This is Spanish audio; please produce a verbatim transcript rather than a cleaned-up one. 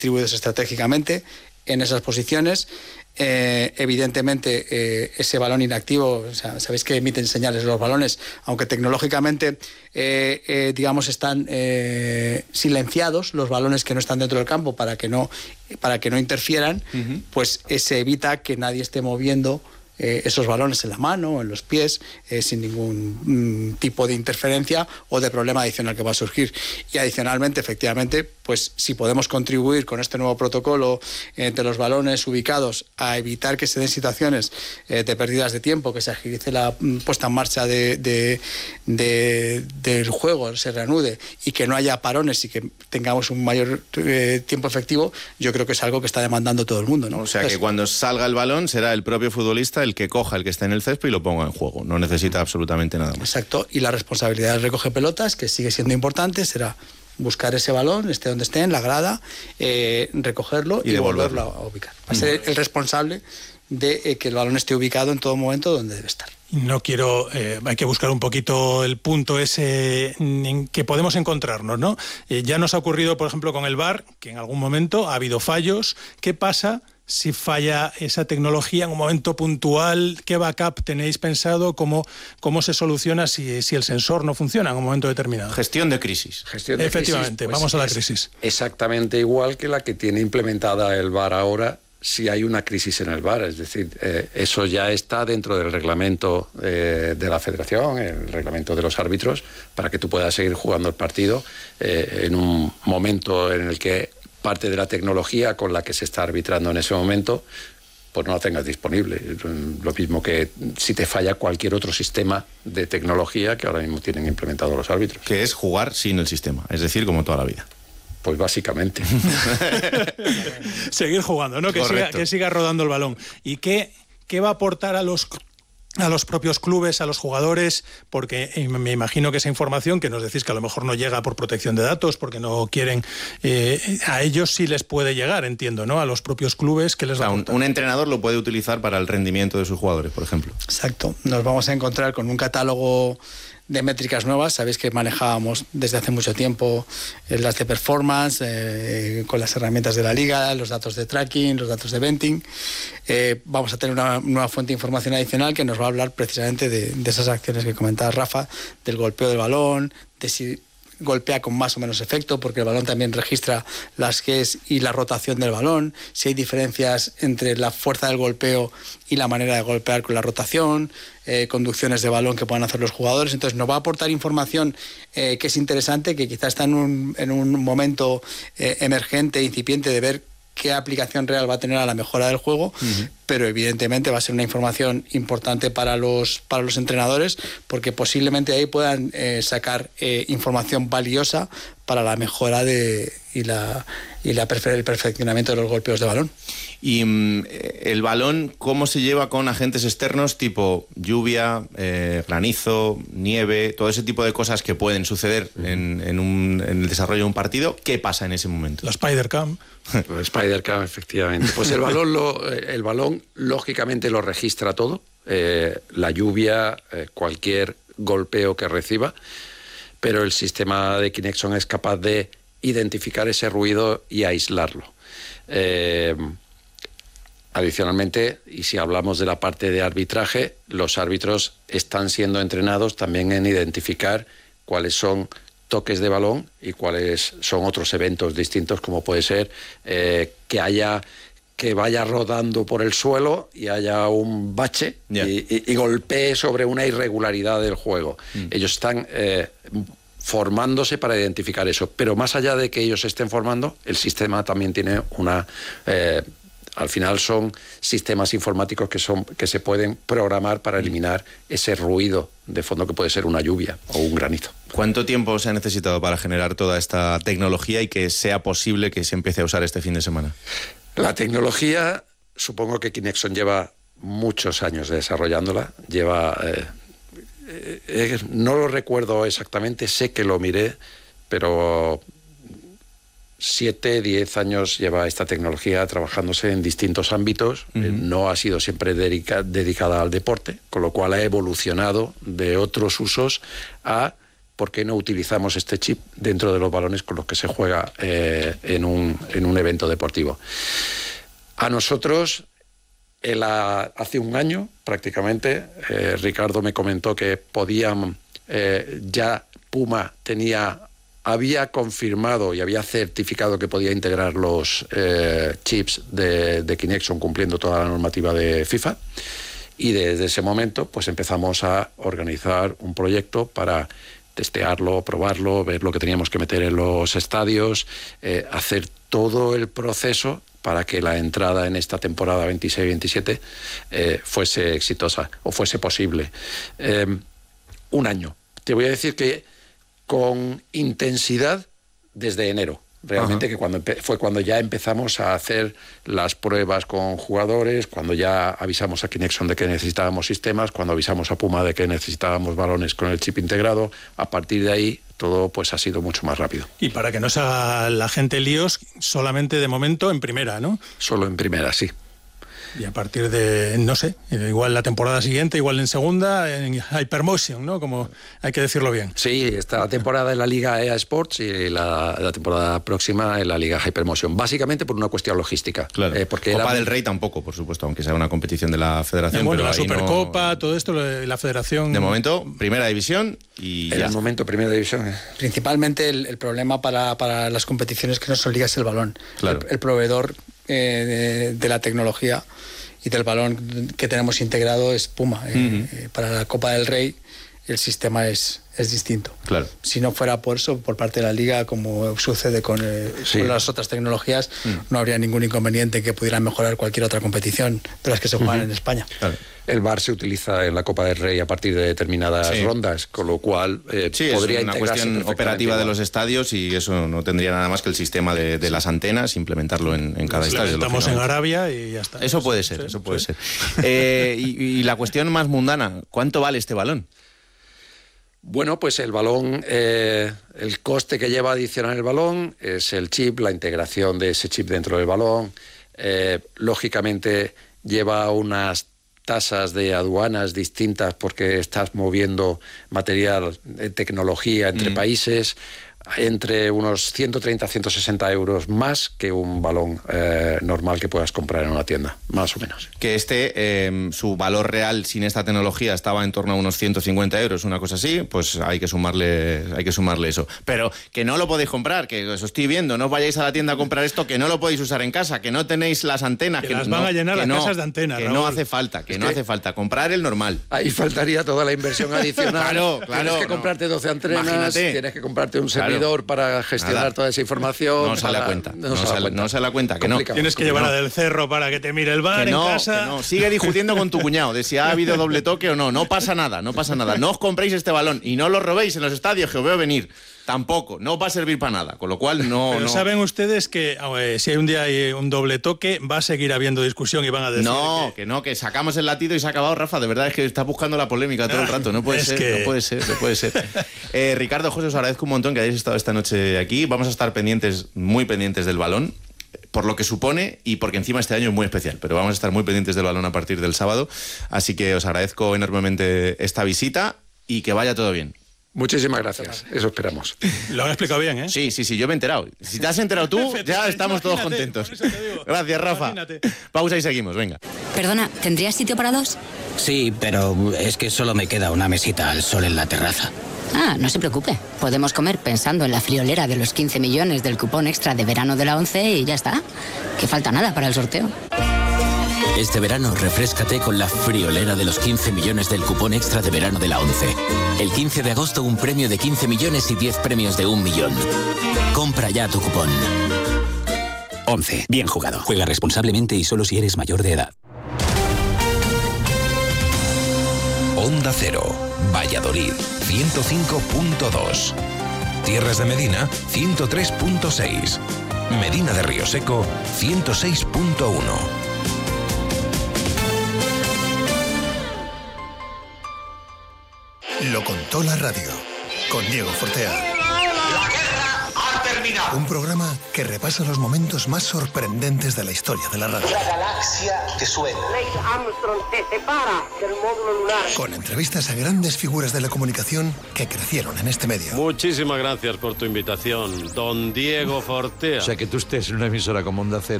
distribuidos estratégicamente en esas posiciones. Eh, evidentemente eh, ese balón inactivo, o sea, sabéis que emiten señales los balones, aunque tecnológicamente eh, eh, digamos están eh, silenciados los balones que no están dentro del campo para que no, para que no interfieran, uh-huh. pues eh, se evita que nadie esté moviendo Eh, esos balones en la mano o en los pies eh, sin ningún mm, tipo de interferencia o de problema adicional que va a surgir. Y adicionalmente, efectivamente, pues si podemos contribuir con este nuevo protocolo entre los balones ubicados a evitar que se den situaciones eh, de pérdidas de tiempo, que se agilice la mm, puesta en marcha de, de, de, del juego, se reanude y que no haya parones y que tengamos un mayor eh, tiempo efectivo, yo creo que es algo que está demandando todo el mundo, ¿no? O sea, Entonces, que cuando salga el balón será el propio futbolista el que coja el que está en el césped y lo ponga en juego. No necesita absolutamente nada más. Exacto. Y la responsabilidad del recoge pelotas, que sigue siendo importante, será buscar ese balón, esté donde esté, en la grada, eh, recogerlo y, y devolverlo a ubicar. Va a ser mm. el responsable de eh, que el balón esté ubicado en todo momento donde debe estar. No quiero, eh, hay que buscar un poquito el punto ese en que podemos encontrarnos, ¿no? Eh, ya nos ha ocurrido, por ejemplo, con el V A R, que en algún momento ha habido fallos. ¿Qué pasa si falla esa tecnología en un momento puntual? ¿Qué backup tenéis pensado? ¿Cómo, cómo se soluciona si, si el sensor no funciona en un momento determinado? Gestión de crisis. Gestión de Efectivamente, crisis, pues vamos a la es crisis. Exactamente igual que la que tiene implementada el V A R ahora, si hay una crisis en el V A R. Es decir, eh, eso ya está dentro del reglamento eh, de la federación, el reglamento de los árbitros, para que tú puedas seguir jugando el partido eh, en un momento en el que parte de la tecnología con la que se está arbitrando en ese momento, pues no la tengas disponible. Lo mismo que si te falla cualquier otro sistema de tecnología que ahora mismo tienen implementado los árbitros. Que es jugar sin el sistema, es decir, como toda la vida. Pues básicamente. Seguir jugando, ¿no? Que siga, que siga rodando el balón. ¿Y qué, qué va a aportar a los... a los propios clubes, a los jugadores? Porque me imagino que esa información que nos decís que a lo mejor no llega por protección de datos, porque no quieren, eh, a ellos sí les puede llegar, entiendo, ¿no? A los propios clubes, ¿qué les va a aportar? Un, un entrenador lo puede utilizar para el rendimiento de sus jugadores, por ejemplo. Exacto. Nos vamos a encontrar con un catálogo de métricas nuevas. Sabéis que manejábamos desde hace mucho tiempo eh, las de performance, eh, con las herramientas de la liga, los datos de tracking, los datos de venting. Eh, vamos a tener una nueva fuente de información adicional que nos va a hablar precisamente de, de esas acciones que comentaba Rafa, del golpeo del balón, de si golpea con más o menos efecto, porque el balón también registra las Gs y la rotación del balón, si hay diferencias entre la fuerza del golpeo y la manera de golpear con la rotación, eh, conducciones de balón que puedan hacer los jugadores. Entonces nos va a aportar información eh, que es interesante, que quizás está en un, en un momento eh, emergente, incipiente, de ver qué aplicación real va a tener a la mejora del juego, uh-huh. pero evidentemente va a ser una información importante para los, para los entrenadores, porque posiblemente ahí puedan eh, sacar eh, información valiosa para la mejora de, y, la, y la perfe- el perfeccionamiento de los golpeos de balón. Y mm, el balón, ¿cómo se lleva con agentes externos tipo lluvia, eh, granizo, nieve, todo ese tipo de cosas que pueden suceder en, en, un, en el desarrollo de un partido? ¿Qué pasa en ese momento? La Spider-Cam. Pues Spider-Cam, efectivamente. Pues el balón, lo, el balón lógicamente lo registra todo, eh, la lluvia, eh, cualquier golpeo que reciba, pero el sistema de Kinexon es capaz de identificar ese ruido y aislarlo. Eh, Adicionalmente, y si hablamos de la parte de arbitraje, los árbitros están siendo entrenados también en identificar cuáles son toques de balón y cuáles son otros eventos distintos, como puede ser eh, que haya que vaya rodando por el suelo y haya un bache yeah. y, y, y golpee sobre una irregularidad del juego. Mm. Ellos están eh, formándose para identificar eso, pero más allá de que ellos se estén formando, el sistema también tiene una... Eh, Al final son sistemas informáticos que, son, que se pueden programar para eliminar ese ruido de fondo que puede ser una lluvia o un granizo. ¿Cuánto tiempo se ha necesitado para generar toda esta tecnología y que sea posible que se empiece a usar este fin de semana? La tecnología, supongo que Kinexon lleva muchos años desarrollándola. Lleva... Eh, eh, no lo recuerdo exactamente, sé que lo miré, pero... Siete, diez años lleva esta tecnología trabajándose en distintos ámbitos. Uh-huh. Eh, no ha sido siempre dedica, dedicada al deporte, con lo cual ha evolucionado de otros usos a ¿por qué no utilizamos este chip dentro de los balones con los que se juega eh, en, un, en un evento deportivo? A nosotros, el, hace un año prácticamente, eh, Ricardo me comentó que podían, eh, ya Puma tenía, había confirmado y había certificado que podía integrar los eh, chips de, de Kinexon cumpliendo toda la normativa de FIFA. Y desde ese momento pues empezamos a organizar un proyecto para testearlo, probarlo, ver lo que teníamos que meter en los estadios, eh, hacer todo el proceso para que la entrada en esta temporada veintiséis veintisiete eh, fuese exitosa o fuese posible. Eh, un año. Te voy a decir que con intensidad desde enero. Realmente Ajá. que cuando fue cuando ya empezamos a hacer las pruebas con jugadores, cuando ya avisamos a Kinexon de que necesitábamos sistemas, cuando avisamos a Puma de que necesitábamos balones con el chip integrado, a partir de ahí todo pues ha sido mucho más rápido. Y para que no se haga la gente líos, solamente de momento en primera, ¿no? Solo en primera, sí. Y a partir de, no sé, igual la temporada siguiente, igual en segunda, en Hypermotion, ¿no? Como hay que decirlo bien. Sí, esta temporada en la Liga E A Sports y la, la temporada próxima en la Liga Hypermotion. Básicamente por una cuestión logística. Claro. Eh, porque Copa era... del Rey tampoco, por supuesto, aunque sea una competición de la Federación. Eh, bueno, pero la Supercopa, no... todo esto, la Federación... De momento, Primera División y En ya. el momento, Primera División. Eh. Principalmente el, el problema para, para las competiciones que no son ligas es el balón. Claro. El, el proveedor eh, de, de la tecnología y del balón que tenemos integrado es Puma. Eh, uh-huh. eh, para la Copa del Rey el sistema es, es distinto. Claro. Si no fuera por eso, por parte de la Liga, como sucede con, eh, sí. con las otras tecnologías, uh-huh. no habría ningún inconveniente en que pudieran mejorar cualquier otra competición de las que se juegan uh-huh. en España. Claro. El V A R se utiliza en la Copa del Rey a partir de determinadas sí. rondas, con lo cual eh, sí, podría es una cuestión operativa de los estadios y eso no tendría nada más que el sistema de, de las antenas, implementarlo en, en cada estadio. Estamos en Arabia y ya está. Eso puede ser, sí, eso puede sí. ser. Eh, y, y la cuestión más mundana, ¿cuánto vale este balón? Bueno, pues el balón, eh, el coste que lleva adicional el balón es el chip, la integración de ese chip dentro del balón. Eh, lógicamente lleva unas tasas de aduanas distintas porque estás moviendo material, eh, tecnología entre mm. países, entre unos ciento treinta a ciento sesenta euros más que un balón eh, normal que puedas comprar en una tienda, más o menos. Que este, eh, su valor real sin esta tecnología estaba en torno a unos ciento cincuenta euros, una cosa así, pues hay que sumarle hay que sumarle eso. Pero que no lo podéis comprar, que os estoy viendo, no vayáis a la tienda a comprar esto, que no lo podéis usar en casa, que no tenéis las antenas. Que, que las no, van a llenar las no, casas de antenas, Que Raúl. no hace falta, que es no que hace falta. Comprar el normal. Ahí faltaría toda la inversión adicional. Claro, claro. Tienes que no. comprarte doce antenas, Imagínate. tienes que comprarte un servidor claro. para gestionar Nada. toda esa información. No sale a cuenta. No, no se la cuenta. No se la cuenta, que no. Tienes que llevarla no. del cerro para que te mire el bar que no, en casa. Que no. Sigue discutiendo con tu cuñado de si ha habido doble toque o no. No pasa nada, no pasa nada. No os compréis este balón y no lo robéis en los estadios que os veo venir. Tampoco, no va a servir para nada, con lo cual no... Pero no. saben ustedes que eh, si hay un día hay un doble toque, va a seguir habiendo discusión y van a decir No, que... que no, que sacamos el latido y se ha acabado, Rafa, de verdad es que estás buscando la polémica todo el rato, no puede es ser, que... no puede ser, no puede ser. eh, Ricardo, José, os agradezco un montón que hayáis estado esta noche aquí, vamos a estar pendientes, muy pendientes del balón, por lo que supone y porque encima este año es muy especial, pero vamos a estar muy pendientes del balón a partir del sábado, así que os agradezco enormemente esta visita y que vaya todo bien. Muchísimas gracias, eso esperamos. Lo han explicado bien, ¿eh? Sí, sí, sí, yo me he enterado. Si te has enterado tú, ya estamos todos contentos. Gracias, Rafa. Imagínate. Pausa y seguimos, venga. Perdona, ¿tendrías sitio para dos? Sí, pero es que solo me queda una mesita al sol en la terraza. Ah, no se preocupe. Podemos comer pensando en la friolera de los quince millones del cupón extra de verano de la ONCE y ya está. Que falta nada para el sorteo. Este verano refréscate con la friolera de los quince millones del cupón extra de verano de la ONCE. El quince de agosto un premio de quince millones y diez premios de un millón. Compra ya tu cupón. ONCE. Bien jugado. Juega responsablemente y solo si eres mayor de edad. Onda Cero, Valladolid, ciento cinco punto dos. Tierras de Medina, ciento tres punto seis. Medina de Río Seco, ciento seis punto uno. Lo contó la radio, con Diego Fortea. La guerra ha terminado. Un programa que repasa los momentos más sorprendentes de la historia de la radio. La galaxia te suena. Neil Armstrong te separa del módulo lunar. Con entrevistas a grandes figuras de la comunicación que crecieron en este medio. Muchísimas gracias por tu invitación, don Diego Fortea. O sea, que tú estés en una emisora como Onda Cero